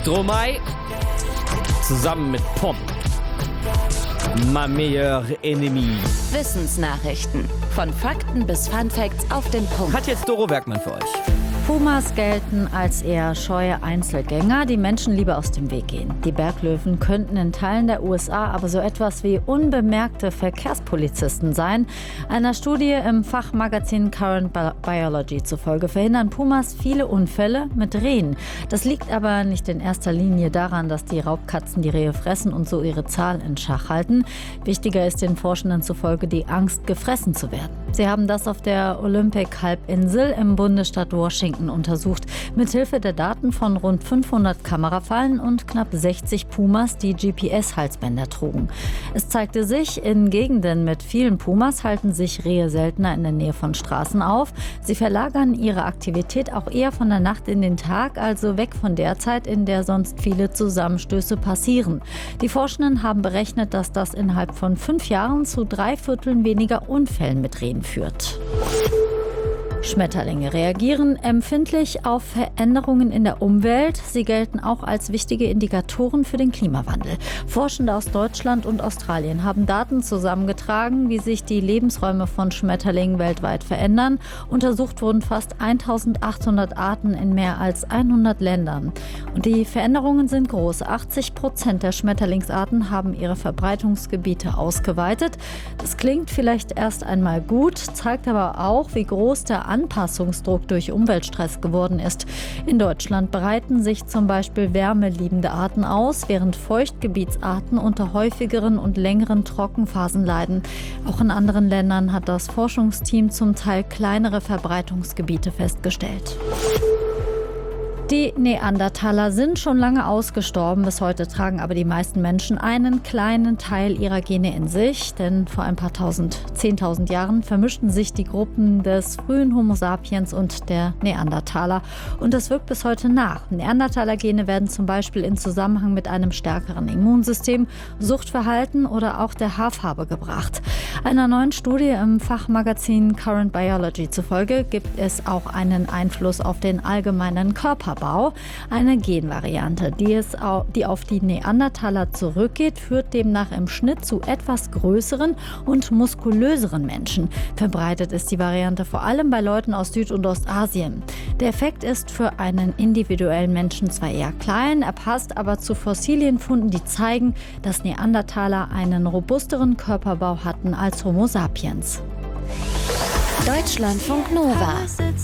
Stromae zusammen mit Pom. Ma meilleure ennemie. Wissensnachrichten. Von Fakten bis Funfacts auf den Punkt. Hat jetzt Doro Werkmann für euch. Pumas gelten als eher scheue Einzelgänger, die Menschen lieber aus dem Weg gehen. Die Berglöwen könnten in Teilen der USA aber so etwas wie unbemerkte Verkehrspolizisten sein. Einer Studie im Fachmagazin Current Biology zufolge verhindern Pumas viele Unfälle mit Rehen. Das liegt aber nicht in erster Linie daran, dass die Raubkatzen die Rehe fressen und so ihre Zahl in Schach halten. Wichtiger ist den Forschenden zufolge die Angst, gefressen zu werden. Sie haben das auf der Olympic-Halbinsel im Bundesstaat Washington untersucht, mithilfe der Daten von rund 500 Kamerafallen und knapp 60 Pumas, die GPS-Halsbänder trugen. Es zeigte sich, in Gegenden mit vielen Pumas halten sich Rehe seltener in der Nähe von Straßen auf. Sie verlagern ihre Aktivität auch eher von der Nacht in den Tag, also weg von der Zeit, in der sonst viele Zusammenstöße passieren. Die Forschenden haben berechnet, dass das innerhalb von 5 Jahren zu 3/4 weniger Unfällen mit Rehen führt. Schmetterlinge reagieren empfindlich auf Veränderungen in der Umwelt. Sie gelten auch als wichtige Indikatoren für den Klimawandel. Forschende aus Deutschland und Australien haben Daten zusammengetragen, wie sich die Lebensräume von Schmetterlingen weltweit verändern. Untersucht wurden fast 1800 Arten in mehr als 100 Ländern. Und die Veränderungen sind groß. 80% der Schmetterlingsarten haben ihre Verbreitungsgebiete ausgeweitet. Das klingt vielleicht erst einmal gut, zeigt aber auch, wie groß der Anpassungsdruck durch Umweltstress geworden ist. In Deutschland breiten sich zum Beispiel wärmeliebende Arten aus, während Feuchtgebietsarten unter häufigeren und längeren Trockenphasen leiden. Auch in anderen Ländern hat das Forschungsteam zum Teil kleinere Verbreitungsgebiete festgestellt. Die Neandertaler sind schon lange ausgestorben. Bis heute tragen aber die meisten Menschen einen kleinen Teil ihrer Gene in sich. Denn vor ein paar 10.000 Jahren vermischten sich die Gruppen des frühen Homo sapiens und der Neandertaler. Und das wirkt bis heute nach. Neandertaler-Gene werden zum Beispiel in Zusammenhang mit einem stärkeren Immunsystem, Suchtverhalten oder auch der Haarfarbe gebracht. Einer neuen Studie im Fachmagazin Current Biology zufolge gibt es auch einen Einfluss auf den allgemeinen Körperbau. Eine Genvariante, die auf die Neandertaler zurückgeht, führt demnach im Schnitt zu etwas größeren und muskulöseren Menschen. Verbreitet ist die Variante vor allem bei Leuten aus Süd- und Ostasien. Der Effekt ist für einen individuellen Menschen zwar eher klein, er passt aber zu Fossilienfunden, die zeigen, dass Neandertaler einen robusteren Körperbau hatten als Homo sapiens. Deutschlandfunk Nova.